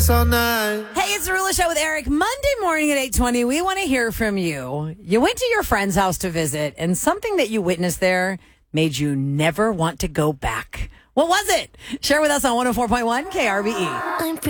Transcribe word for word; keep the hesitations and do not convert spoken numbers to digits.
all night. Hey, it's the Rula Show with Eric. Monday morning at eight twenty, we want to hear from you. You went to your friend's house to visit, and something that you witnessed there made you never want to go back. What was it? Share with us on one oh four point one K R B E. I'm